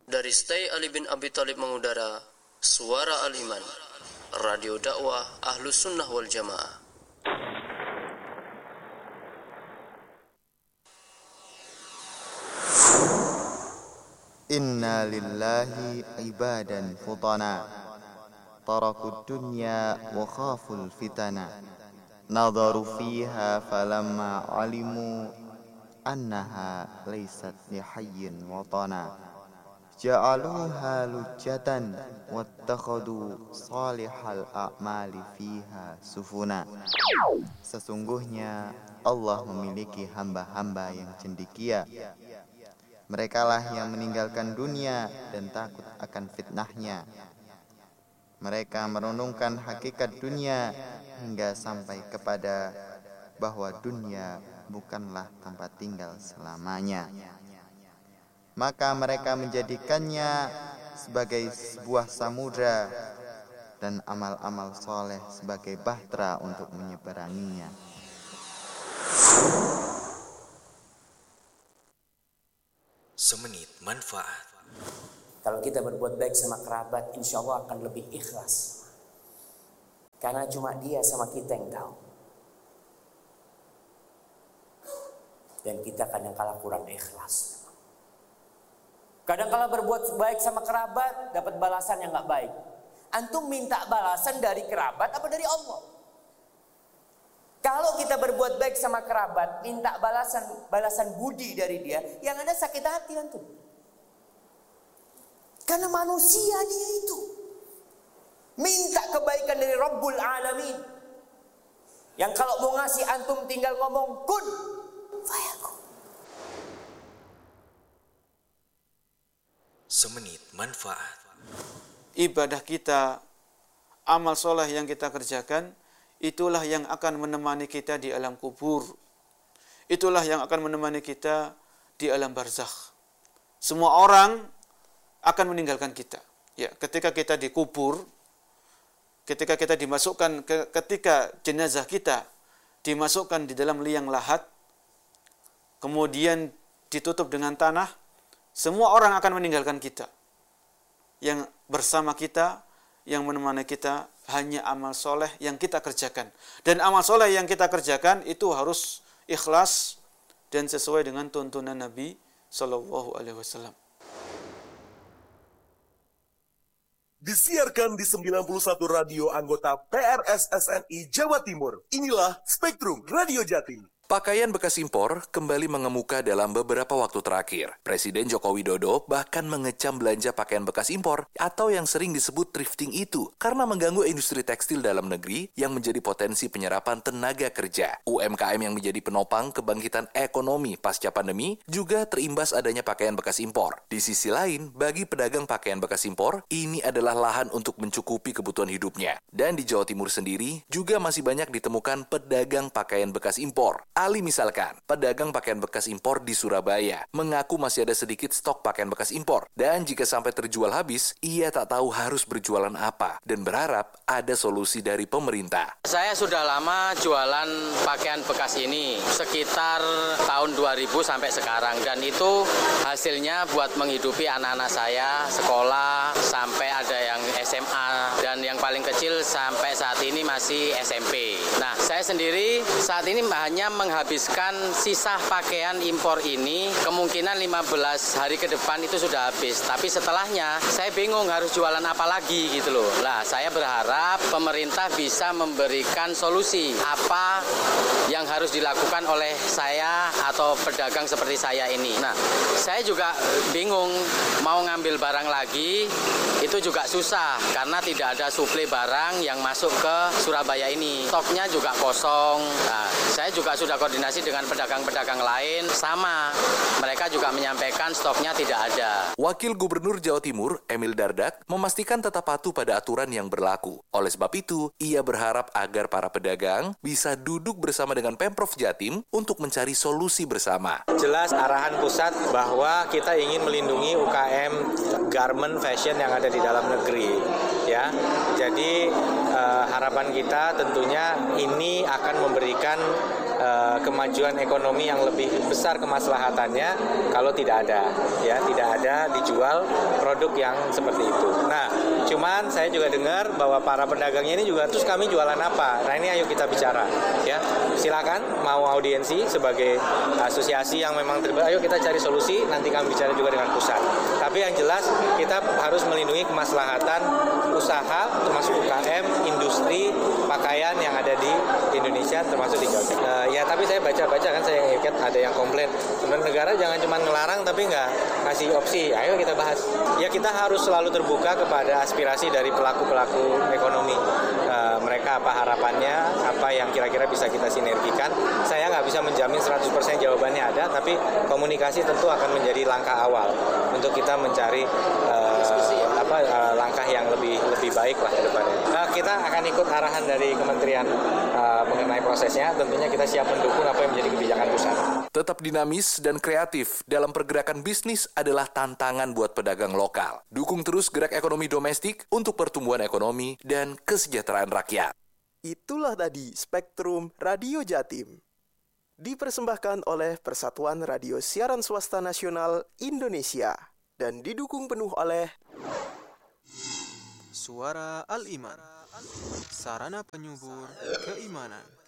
Dari Stay Ali bin Abi Thalib mengudara, Suara Aliman, Radio Dakwah Ahlus Sunnah wal Jamaah. Inna lillahi ibadan futana tarakud dunya wa khaful fitana nadharu fiha falamma alimu annaha laysat lihayyin watana ja'aluha lujjatan wattakhadu salihal a'mali fiha sufuna. Sesungguhnya Allah memiliki hamba-hamba yang cendekia. Merekalah yang meninggalkan dunia dan takut akan fitnahnya. Mereka merenungkan hakikat dunia hingga sampai kepada bahwa dunia bukanlah tempat tinggal selamanya. Maka mereka menjadikannya sebagai sebuah samudra dan amal-amal soleh sebagai bahtera untuk menyeberanginya. Semenit manfaat. Kalau kita berbuat baik sama kerabat, insya Allah akan lebih ikhlas. Karena cuma dia sama kita yang tahu. Dan kita kadang-kala kurang ikhlas. Kadang-kala berbuat baik sama kerabat, dapat balasan yang gak baik. Antum minta balasan dari kerabat apa dari Allah? Kalau kita berbuat baik sama kerabat, minta balasan budi dari dia, yang ada sakit hati antum. Karena manusia dia itu. Minta kebaikan dari Rabbul Alamin. Yang kalau mau ngasih antum tinggal ngomong kun fayakun. Semenit manfaat. Ibadah kita, amal soleh yang kita kerjakan, itulah yang akan menemani kita di alam kubur. Itulah yang akan menemani kita di alam barzakh. Semua orang akan meninggalkan kita. Ya, ketika kita dikubur, ketika kita dimasukkan, ketika jenazah kita dimasukkan di dalam liang lahat, kemudian ditutup dengan tanah, semua orang akan meninggalkan kita. Yang bersama kita, yang menemani kita hanya amal soleh yang kita kerjakan. Dan amal soleh yang kita kerjakan itu harus ikhlas dan sesuai dengan tuntunan Nabi SAW. Disiarkan di 91 radio anggota PRSSNI Jawa Timur. Inilah Spektrum Radio Jatim. Pakaian bekas impor kembali mengemuka dalam beberapa waktu terakhir. Presiden Joko Widodo bahkan mengecam belanja pakaian bekas impor atau yang sering disebut thrifting itu karena mengganggu industri tekstil dalam negeri yang menjadi potensi penyerapan tenaga kerja. UMKM yang menjadi penopang kebangkitan ekonomi pasca pandemi juga terimbas adanya pakaian bekas impor. Di sisi lain, bagi pedagang pakaian bekas impor, ini adalah lahan untuk mencukupi kebutuhan hidupnya. Dan di Jawa Timur sendiri juga masih banyak ditemukan pedagang pakaian bekas impor. Ali misalkan, pedagang pakaian bekas impor di Surabaya mengaku masih ada sedikit stok pakaian bekas impor. Dan jika sampai terjual habis, ia tak tahu harus berjualan apa dan berharap ada solusi dari pemerintah. Saya sudah lama jualan pakaian bekas ini, sekitar tahun 2000 sampai sekarang. Dan itu hasilnya buat menghidupi anak-anak saya, sekolah, sampai ada yang SMA, dan yang paling kecil sampai saat ini masih SMP. Nah, saya sendiri saat ini hanya menghabiskan sisa pakaian impor ini, kemungkinan 15 hari ke depan itu sudah habis. Tapi setelahnya saya bingung harus jualan apa lagi gitu loh. Nah, saya berharap pemerintah bisa memberikan solusi apa yang harus dilakukan oleh saya atau pedagang seperti saya ini. Nah, saya juga bingung mau ngambil barang lagi, itu juga susah karena tidak ada suplai barang yang masuk ke Surabaya ini. Stoknya juga kosong. Nah, saya juga sudah koordinasi dengan pedagang-pedagang lain, sama. Mereka juga menyampaikan stoknya tidak ada. Wakil Gubernur Jawa Timur, Emil Dardak, memastikan tetap patuh pada aturan yang berlaku. Oleh sebab itu, ia berharap agar para pedagang bisa duduk bersama dengan Pemprov Jatim untuk mencari solusi bersama. Jelas arahan pusat bahwa kita ingin melindungi UKM garment fashion yang ada di dalam negeri. Ya, jadi harapan kita tentunya ini akan memberikan kemajuan ekonomi yang lebih besar kemaslahatannya kalau tidak ada dijual produk yang seperti itu. Nah, cuman saya juga dengar bahwa para pedagangnya ini juga, terus kami jualan apa? Nah, ini ayo kita bicara, ya. Silakan mau audiensi sebagai asosiasi yang memang terlibat, ayo kita cari solusi, nanti kami bicara juga dengan pusat. Tapi yang jelas kita harus melindungi kemaslahatan usaha, termasuk UKM, industri pakaian yang ada di Indonesia, termasuk di Jawa Timur. Ya, tapi saya baca-baca kan, saya ingat ada yang komplain, sebenarnya negara jangan cuma ngelarang tapi nggak ngasih opsi. Ayo kita bahas. Ya, kita harus selalu terbuka kepada aspirasi dari pelaku-pelaku ekonomi. Mereka apa harapannya, apa yang kira-kira bisa kita sinergikan. Saya nggak bisa menjamin 100% jawabannya ada, tapi komunikasi tentu akan menjadi langkah awal untuk kita mencari langkah yang lebih baik lah ke depannya. Kita akan ikut arahan dari kementerian mengenai prosesnya. Tentunya kita siap mendukung apa yang menjadi kebijakan pusat. Tetap dinamis dan kreatif dalam pergerakan bisnis adalah tantangan buat pedagang lokal. Dukung terus gerak ekonomi domestik untuk pertumbuhan ekonomi dan kesejahteraan rakyat. Itulah tadi Spektrum Radio Jatim. Dipersembahkan oleh Persatuan Radio Siaran Swasta Nasional Indonesia dan didukung penuh oleh Suara Al-Iman, sarana penyubur keimanan.